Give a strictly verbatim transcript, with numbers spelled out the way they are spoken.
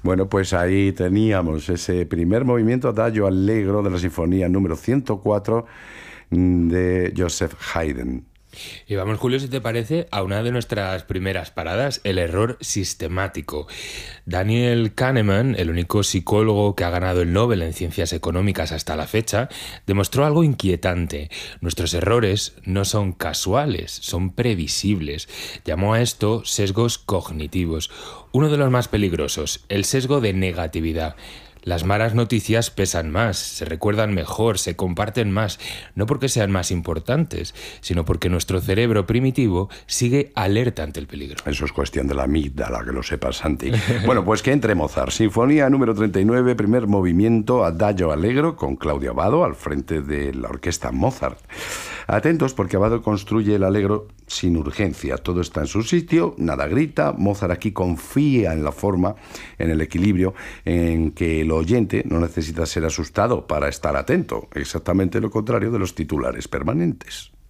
Bueno, pues ahí teníamos ese primer movimiento Adagio Allegro de la Sinfonía número ciento cuatro de Joseph Haydn. Y vamos, Julio, si te parece, a una de nuestras primeras paradas, el error sistemático. Daniel Kahneman, el único psicólogo que ha ganado el Nobel en Ciencias Económicas hasta la fecha, demostró algo inquietante. Nuestros errores no son casuales, son previsibles. Llamó a esto sesgos cognitivos. Uno de los más peligrosos, el sesgo de negatividad. Las malas noticias pesan más, se recuerdan mejor, se comparten más, no porque sean más importantes, sino porque nuestro cerebro primitivo sigue alerta ante el peligro. Eso es cuestión de la amígdala, que lo sepas, Santi. Bueno, pues que entre Mozart. Sinfonía número treinta y nueve, primer movimiento, Adagio Allegro, con Claudio Abbado al frente de la orquesta Mozart. Atentos, porque Abbado construye el Allegro sin urgencia. Todo está en su sitio, nada grita. Mozart aquí confía en la forma, en el equilibrio, en que el oyente no necesita ser asustado para estar atento. Exactamente lo contrario de los titulares permanentes.